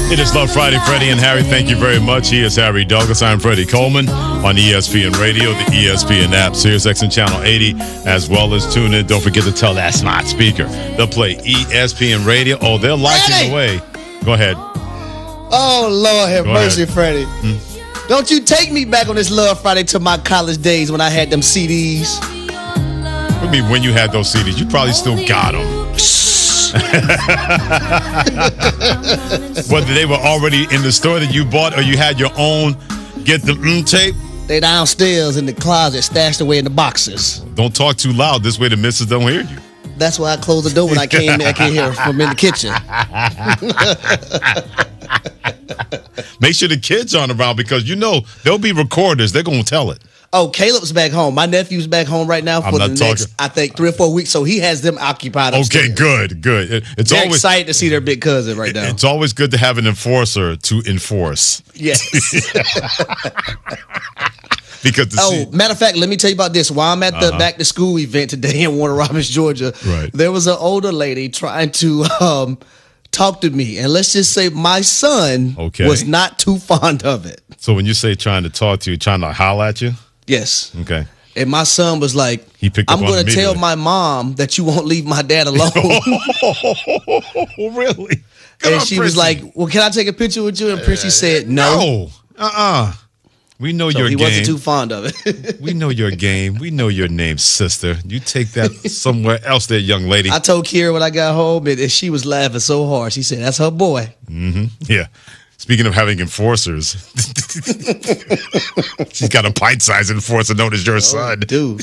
It is Love Friday, Freddie and Harry. Thank you very much. He is Harry Douglas. I'm Freddie Coleman on ESPN Radio, the ESPN app, SiriusXM Channel 80, as well as tune in. Don't forget to tell that smart speaker. They'll play ESPN Radio. Oh, they're liking away. Go ahead. Oh, Lord have mercy, Freddie. Don't you take me back on this Love Friday to my college days when I had them CDs. I mean, when you had those CDs, you probably still got them. Whether they were already in the store that you bought or you had your own get the tape. They downstairs in the closet, stashed away in the boxes. Don't talk too loud. This way the missus don't hear you. That's why I closed the door when I came in. I can't hear from in the kitchen. Make sure the kids aren't around because they'll be recorders. They're going to tell it. Oh, Caleb's back home. My nephew's back home right now for the next, I think, 3 or 4 weeks. So he has them occupied upstairs. Okay, good. They're always excited to see their big cousin right now. It's always good to have an enforcer to enforce. Yes. Because matter of fact, let me tell you about this. While I'm at the back to school event today in Warner Robins, Georgia, there was an older lady trying to talk to me, and let's just say my son was not too fond of it. So when you say trying to talk to you, trying to holler at you? Yes. Okay. And my son was like, I'm going to tell my mom that you won't leave my dad alone. Really? And she was like, well, can I take a picture with you? And Prissy said, no. We know your game. He wasn't too fond of it. We know your game. We know your name, sister. You take that somewhere else there, young lady. I told Kira when I got home, and she was laughing so hard. She said, that's her boy. Yeah. Speaking of having enforcers, she's got a pint-sized enforcer known as your son. Dude.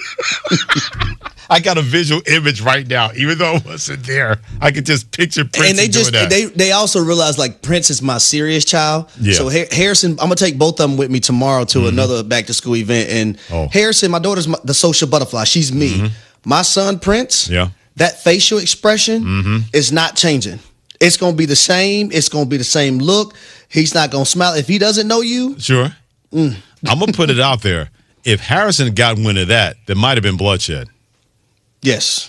I got a visual image right now, even though it wasn't there. I could just picture Prince doing that. They also realized, like, Prince is my serious child. Yeah. So Harrison, I'm going to take both of them with me tomorrow to another back-to-school event. And Harrison, my daughter's the social butterfly. She's me. My son, Prince, that facial expression is not changing. It's going to be the same. It's going to be the same look. He's not going to smile. If he doesn't know you. Sure. I'm going to put it out there. If Harrison got wind of that, there might have been bloodshed. Yes.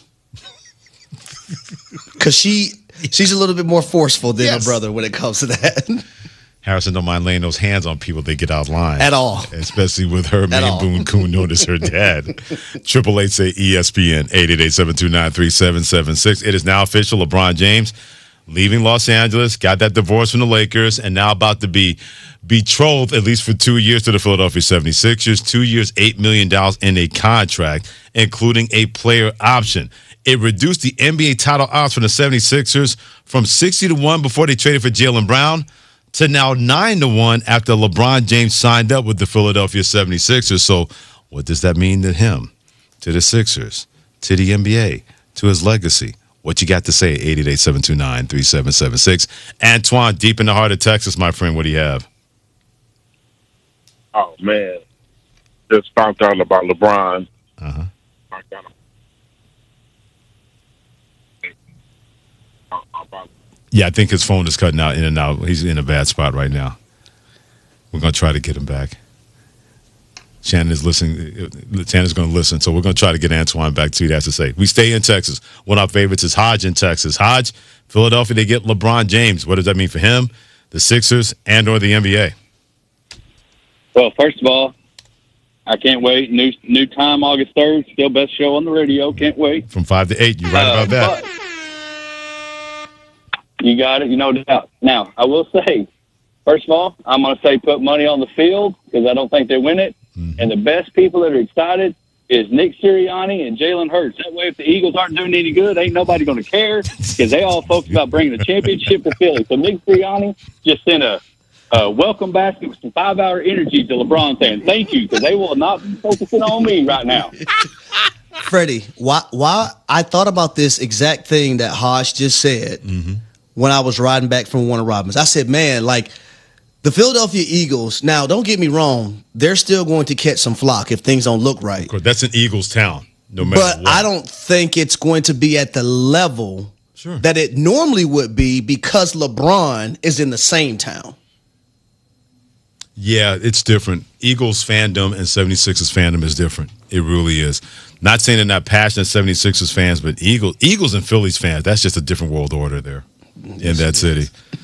Because she's a little bit more forceful than her brother when it comes to that. Harrison don't mind laying those hands on people they get out of line. At all. Especially with her main Boone-Coon known as her dad. 888 say ESPN, 888-729-3776. It is now official. LeBron James leaving Los Angeles, got that divorce from the Lakers, and now about to be betrothed, at least for 2 years, to the Philadelphia 76ers. 2 years, $8 million in a contract, including a player option. It reduced the NBA title odds for the 76ers from 60-1 before they traded for Jaylen Brown to now 9-1 after LeBron James signed up with the Philadelphia 76ers. So what does that mean to him, to the Sixers, to the NBA, to his legacy? What you got to say, 888-729-3776. Antoine, deep in the heart of Texas, my friend, what do you have? Oh, man. Just found out about LeBron. Yeah, I think his phone is cutting out in and out. He's in a bad spot right now. We're going to try to get him back. Shannon is listening. Shannon's going to listen, so we're going to try to get Antoine back to see what he has to say. We stay in Texas. One of our favorites is Hodge in Texas. Hodge, Philadelphia, they get LeBron James. What does that mean for him, the Sixers, and or the NBA? Well, first of all, I can't wait. New time, August 3rd. Still best show on the radio. Can't wait. From 5 to 8. You're right about that. You got it. No doubt. Now, I will say, first of all, I'm going to say put money on the field because I don't think they win it. And the best people that are excited is Nick Sirianni and Jalen Hurts. That way, if the Eagles aren't doing any good, ain't nobody going to care because they all focus about bringing the championship to Philly. So Nick Sirianni just sent a welcome basket with some 5-hour energy to LeBron saying thank you because they will not be focusing on me right now. Freddie, why I thought about this exact thing that Hodge just said when I was riding back from Warner Robins. I said, man, like, the Philadelphia Eagles, now, don't get me wrong, they're still going to catch some flock if things don't look right. Of course, that's an Eagles town, no matter what. But I don't think it's going to be at the level that it normally would be because LeBron is in the same town. Yeah, it's different. Eagles fandom and 76ers fandom is different. It really is. Not saying they're not passionate 76ers fans, but Eagles and Phillies fans, that's just a different world order there in that city.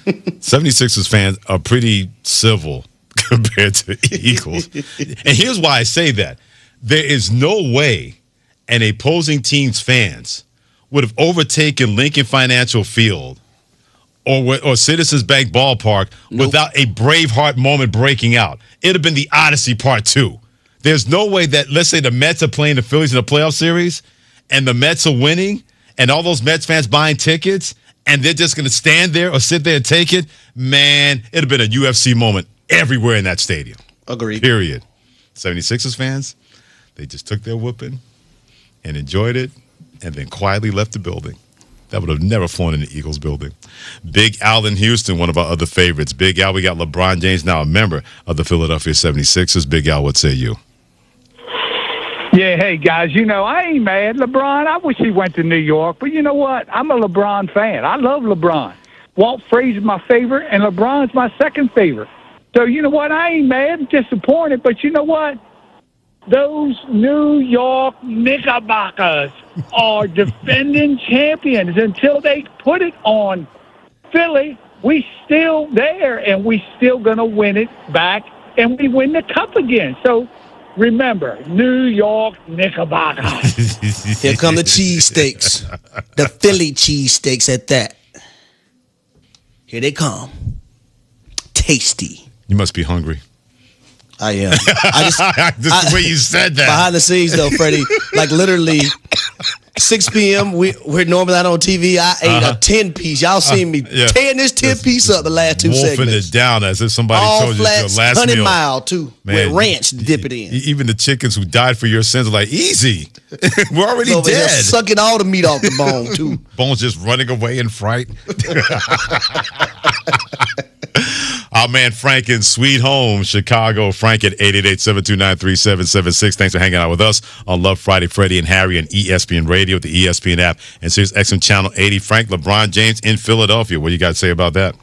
76ers fans are pretty civil compared to the Eagles. And here's why I say that. There is no way an opposing team's fans would have overtaken Lincoln Financial Field or Citizens Bank Ballpark without a Braveheart moment breaking out. It would have been the Odyssey Part 2. There's no way that, let's say the Mets are playing the Phillies in a playoff series and the Mets are winning and all those Mets fans buying tickets and they're just going to stand there or sit there and take it. Man, it would have been a UFC moment everywhere in that stadium. Agreed. Period. 76ers fans, they just took their whooping and enjoyed it and then quietly left the building. That would have never flown in the Eagles building. Big Al in Houston, one of our other favorites. Big Al, we got LeBron James now a member of the Philadelphia 76ers. Big Al, what say you? Yeah, hey, guys, I ain't mad. LeBron, I wish he went to New York. But you know what? I'm a LeBron fan. I love LeBron. Walt Frazier is my favorite, and LeBron's my second favorite. So you know what? I ain't mad. I'm disappointed. But you know what? Those New York Knickerbockers are defending champions. Until they put it on Philly, we still there, and we still going to win it back, and we win the cup again. So remember, New York Knickerbockers. Here come the cheesesteaks. The Philly cheesesteaks at that. Here they come. Tasty. You must be hungry. I am. Just the way you said that. Behind the scenes, though, Freddie, like literally 6 p.m., we're normally not on TV. I ate a 10-piece. Y'all seen me tearing this 10-piece up the last two segments. Wolfing it down as if somebody told you your last 100 meal. Mile, too, with ranch to dip it in. Even the chickens who died for your sins are like, easy. We're already dead. Sucking all the meat off the bone, too. Bones just running away in fright. Our man Frank in Sweet Home, Chicago. Frank at 888-729-3776. Thanks for hanging out with us on Love Friday, Freddie and Harry and ESPN Radio, the ESPN app, and Sirius XM Channel 80. Frank, LeBron James in Philadelphia. What do you got to say about that?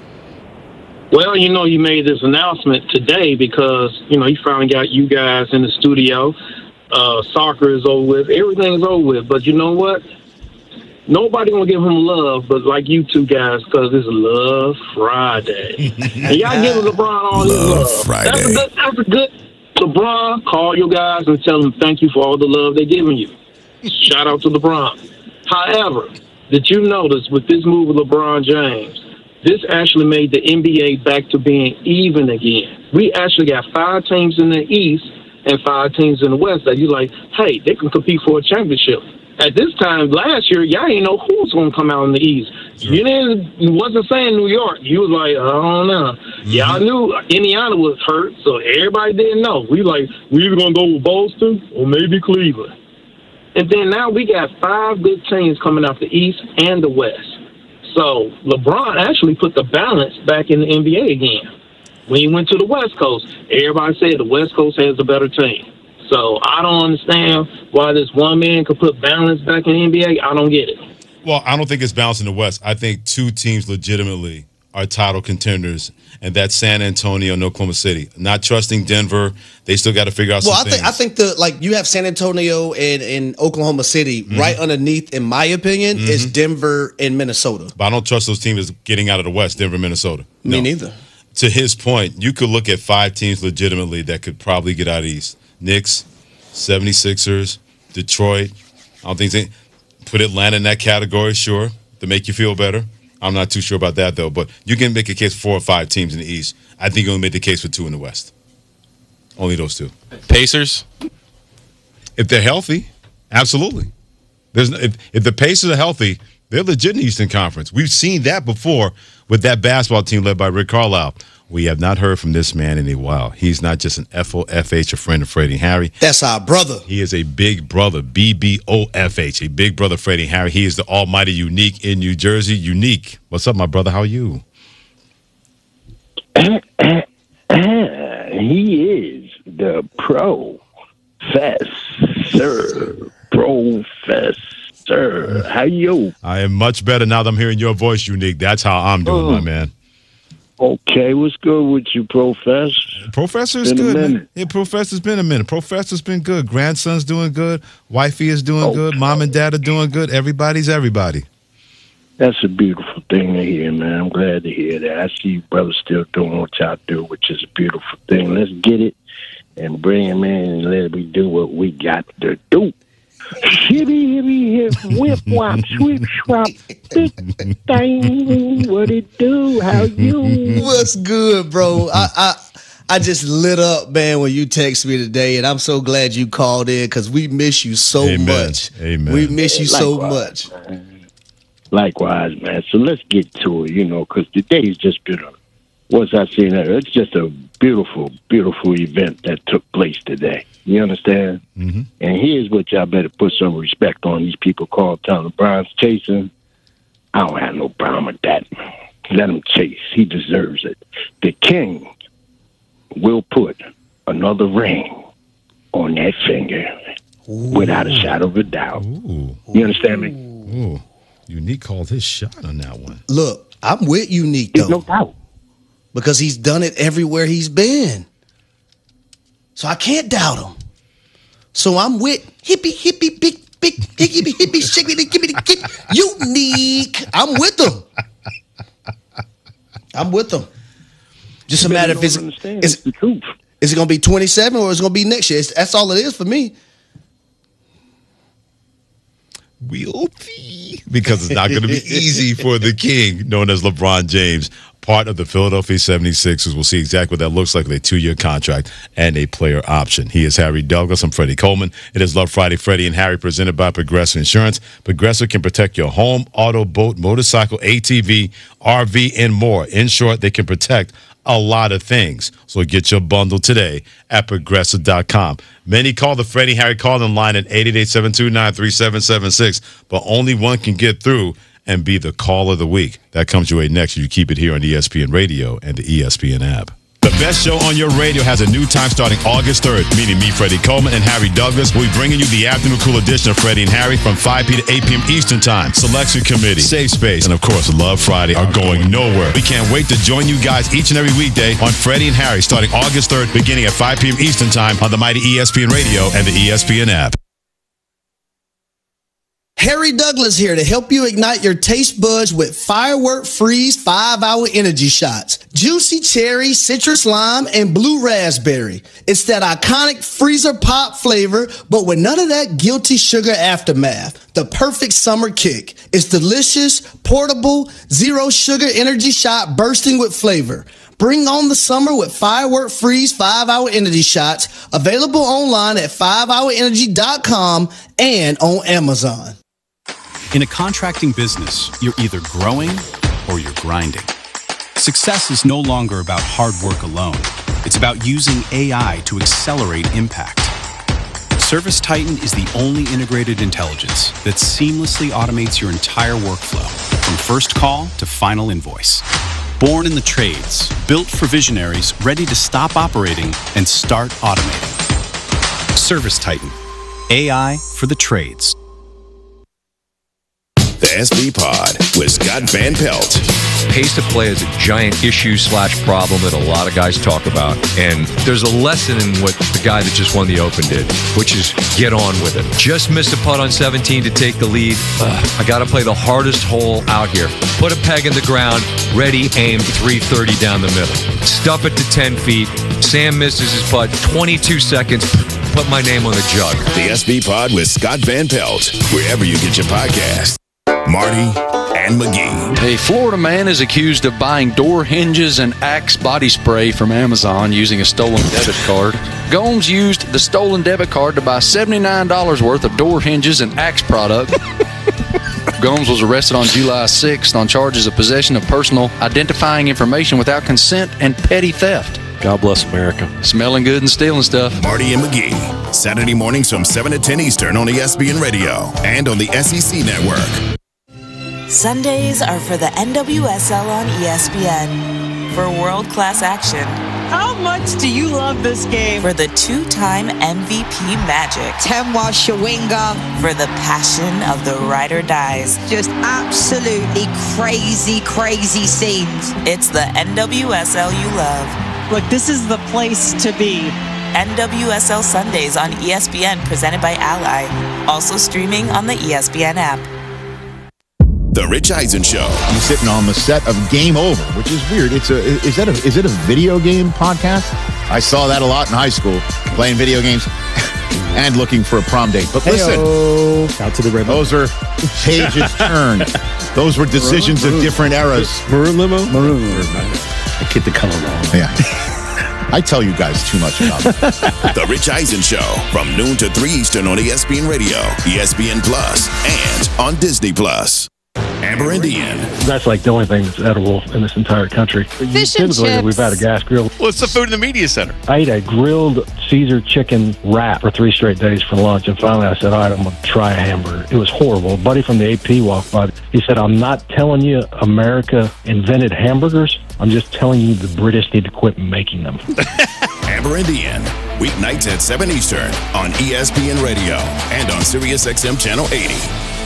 Well, you made this announcement today because, he finally got you guys in the studio. Soccer is over with. Everything's over with. But you know what? Nobody gonna give him love, but like you two guys, because it's Love Friday, and y'all give LeBron all his love. Friday. That's a good. LeBron, call your guys and tell them thank you for all the love they're giving you. Shout out to LeBron. However, did you notice with this move with LeBron James, this actually made the NBA back to being even again. We actually got 5 teams in the East and 5 teams in the West that you're like, hey, they can compete for a championship. At this time last year, y'all didn't know who was going to come out in the East. Sure. You wasn't saying New York. You was like, I don't know. Mm-hmm. Y'all knew Indiana was hurt, so everybody didn't know. We either going to go with Boston or maybe Cleveland. And then now we got 5 good teams coming out the East and the West. So LeBron actually put the balance back in the NBA again. When he went to the West Coast, everybody said the West Coast has a better team. So I don't understand why this one man could put balance back in the NBA. I don't get it. Well, I don't think it's balance in the West. I think 2 teams legitimately are title contenders, and that's San Antonio and Oklahoma City. Not trusting Denver. They still got to figure out some things. I think you have San Antonio and Oklahoma City right underneath, in my opinion, is Denver and Minnesota. But I don't trust those teams getting out of the West, Denver, Minnesota. Me neither. To his point, you could look at 5 teams legitimately that could probably get out of East. Knicks, 76ers, Detroit. I don't think put Atlanta in that category, sure, to make you feel better. I'm not too sure about that, though. But you can make a case for 4 or 5 teams in the East. I think you'll make the case for 2 in the West. Only those 2. Pacers? If they're healthy, absolutely. If the Pacers are healthy, they're legit in the Eastern Conference. We've seen that before with that basketball team led by Rick Carlisle. We have not heard from this man in a while. He's not just an FOFH, a friend of Freddie and Harry. That's our brother. He is a big brother, BBOFH, a big brother, Freddie and Harry. He is the almighty Unique in New Jersey. Unique. What's up, my brother? How are you? He is the Professor. How you? I am much better now that I'm hearing your voice, Unique. That's how I'm doing, my man. Okay, what's good with you, Professor? Professor's good, man. Yeah, Professor's been a minute. Professor's been good. Grandson's doing good. Wifey is doing good. Mom and dad are doing good. Everybody's everybody. That's a beautiful thing to hear, man. I'm glad to hear that. I see you brothers still doing what y'all do, which is a beautiful thing. Let's get it and bring him in and let me do what we got to do. Shibby, hibby, hip, whip, wop, swip, swap, big thing. What it do? How you? What's good, bro? I just lit up, man, when you text me today, and I'm so glad you called in because we miss you so much. Amen. We miss you so much. Likewise, man. So let's get to it, because today's just been it's just a beautiful, beautiful event that took place today. You understand? Mm-hmm. And here's what y'all better put some respect on. These people called telling LeBron's chasing. I don't have no problem with that. Let him chase. He deserves it. The king will put another ring on that finger. Ooh. Without a shadow of a doubt. Ooh. You understand me? Ooh. Unique called his shot on that one. Look, I'm with Unique, though. No doubt. Because he's done it everywhere he's been. So I can't doubt him. So I'm with hippie, big, hippie, shake me, give me the kick. Unique. I'm with him. Just a matter of is the truth. Is it going to be 27 or is it going to be next year? That's all it is for me. We'll see. Because it's not going to be easy for the king, known as LeBron James, part of the Philadelphia 76ers. We'll see exactly what that looks like with a 2-year contract and a player option. He is Harry Douglas. I'm Freddie Coleman. It is Love Friday, Freddie and Harry, presented by Progressive Insurance. Progressive can protect your home, auto, boat, motorcycle, ATV, RV, and more. In short, they can protect a lot of things. So get your bundle today at Progressive.com. Many call the Freddie Harry call-in line at 888-729-3776, but only one can get through and be the call of the week. That comes your way next. You keep it here on ESPN Radio and the ESPN app. The best show on your radio has a new time starting August 3rd, meaning me, Freddie Coleman, and Harry Douglas. We'll be bringing you the afternoon cool edition of Freddie and Harry from 5 p. to 8 p.m. Eastern Time. Selection Committee, Safe Space, and of course, Love Friday are going nowhere. We can't wait to join you guys each and every weekday on Freddie and Harry starting August 3rd, beginning at 5 p.m. Eastern Time on the mighty ESPN Radio and the ESPN app. Harry Douglas here to help you ignite your taste buds with Firework Freeze 5-hour energy shots. Juicy cherry, citrus lime, and blue raspberry. It's that iconic freezer pop flavor, but with none of that guilty sugar aftermath. The perfect summer kick. It's delicious, portable, zero sugar energy shot bursting with flavor. Bring on the summer with Firework Freeze 5-hour energy shots. Available online at 5hourenergy.com and on Amazon. In a contracting business, you're either growing or you're grinding. Success is no longer about hard work alone. It's about using AI to accelerate impact. ServiceTitan is the only integrated intelligence that seamlessly automates your entire workflow, from first call to final invoice. Born in the trades, built for visionaries ready to stop operating and start automating. ServiceTitan, AI for the trades. The SB Pod with Scott Van Pelt. Pace of play is a giant issue/problem that a lot of guys talk about. And there's a lesson in what the guy that just won the Open did, which is get on with it. Just missed a putt on 17 to take the lead. I got to play the hardest hole out here. Put a peg in the ground, ready, aim, 330 down the middle. Stuff it to 10 feet. Sam misses his putt, 22 seconds. Put my name on the jug. The SB Pod with Scott Van Pelt, wherever you get your podcast. Marty and McGee. A Florida man is accused of buying door hinges and Axe body spray from Amazon using a stolen debit card. Gomes used the stolen debit card to buy $79 worth of door hinges and Axe product. Gomes was arrested on July 6th on charges of possession of personal identifying information without consent and petty theft. God bless America. Smelling good and stealing stuff. Marty and McGee. Saturday mornings from 7 to 10 Eastern on ESPN Radio and on the SEC Network. Sundays are for the NWSL on ESPN. For world-class action. How much do you love this game? For the 2-time MVP Magic. Temwa Shawinga. For the passion of the ride or dies. Just absolutely crazy, crazy scenes. It's the NWSL you love. Look, this is the place to be. NWSL Sundays on ESPN, presented by Ally. Also streaming on the ESPN app. The Rich Eisen Show. He's sitting on the set of Game Over, which is weird. Is it a video game podcast? I saw that a lot in high school, playing video games and looking for a prom date. But listen, out to the red. Those are pages turned. Those were decisions of different eras. Maroon limo? Maroon. I get the color wrong. Yeah. I tell you guys too much about it. The Rich Eisen Show from noon to 3 Eastern on ESPN Radio, ESPN Plus, and on Disney Plus. Amber and Ian. That's like the only thing that's edible in this entire country. Fish and chips. We've had a gas grill. What's the food in the media center? I ate a grilled Caesar chicken wrap for 3 straight days for lunch, and finally I said, all right, I'm going to try a hamburger. It was horrible. A buddy from the AP walked by. He said, I'm not telling you America invented hamburgers. I'm just telling you the British need to quit making them. Amber and Ian, weeknights at 7 Eastern on ESPN Radio and on SiriusXM Channel 80.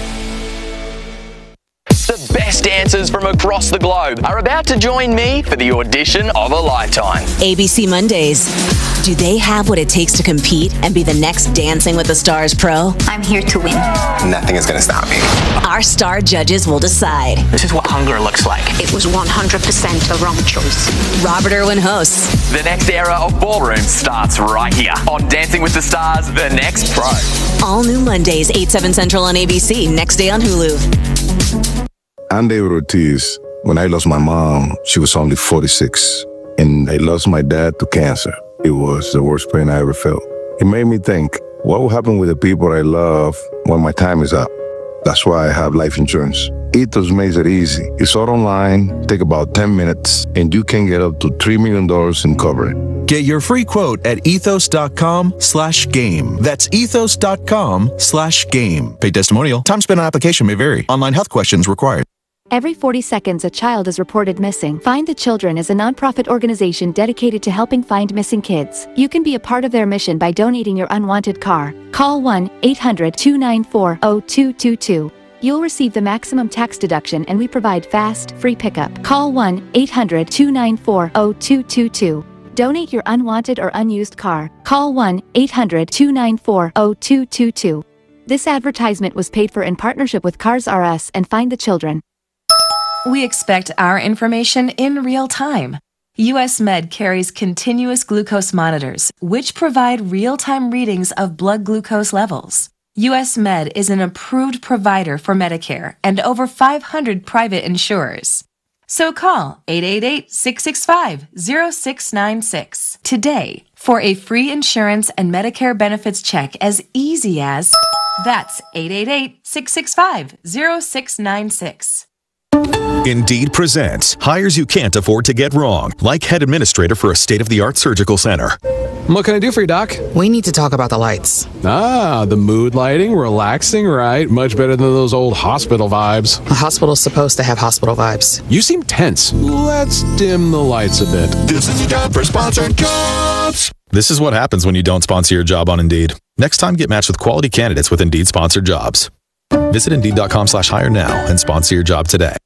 The best dancers from across the globe are about to join me for the audition of a lifetime. ABC Mondays. Do they have what it takes to compete and be the next Dancing with the Stars pro? I'm here to win. Nothing is going to stop me. Our star judges will decide. This is what hunger looks like. It was 100% a wrong choice. Robert Irwin hosts. The next era of ballroom starts right here on Dancing with the Stars, The Next Pro. All new Mondays, 8/7 Central on ABC, next day on Hulu. I'm David Ortiz. When I lost my mom, she was only 46. And I lost my dad to cancer. It was the worst pain I ever felt. It made me think, what will happen with the people I love when my time is up? That's why I have life insurance. Ethos makes it easy. It's all online, take about 10 minutes, and you can get up to $3 million in coverage. Get your free quote at ethos.com/game. That's ethos.com/game. Paid testimonial. Time spent on application may vary. Online health questions required. Every 40 seconds, a child is reported missing. Find the Children is a nonprofit organization dedicated to helping find missing kids. You can be a part of their mission by donating your unwanted car. Call 1-800-294-0222. You'll receive the maximum tax deduction, and we provide fast, free pickup. Call 1-800-294-0222. Donate your unwanted or unused car. Call 1-800-294-0222. This advertisement was paid for in partnership with Cars R Us and Find the Children. We expect our information in real time. US Med carries continuous glucose monitors, which provide real-time readings of blood glucose levels. US Med is an approved provider for Medicare and over 500 private insurers. So call 888-665-0696 today for a free insurance and Medicare benefits check as easy as... That's 888-665-0696. Indeed presents hires you can't afford to get wrong, like head administrator for a state-of-the-art surgical center. What can I do for you, Doc? We need to talk about the lights. Ah, the mood lighting, relaxing, right? Much better than those old hospital vibes. A hospital's supposed to have hospital vibes. You seem tense. Let's dim the lights a bit. This is time for sponsored jobs. This is what happens when you don't sponsor your job on Indeed. Next time, get matched with quality candidates with Indeed sponsored jobs. Visit Indeed.com/hire now and sponsor your job today.